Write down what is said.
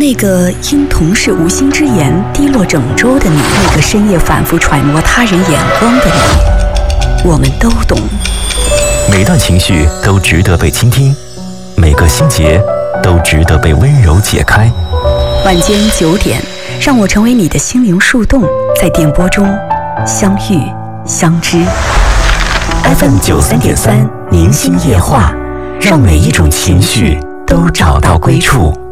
那个因同事无心之言低落整周的你，那个深夜反复揣摩他人眼光的你，我们都懂。 每段情绪都值得被倾听，每个心结都值得被温柔解开。 晚间9点，让我成为你的心灵树洞，在电波中相遇相知。FM 93.3，明星夜话，让每一种情绪都找到归处。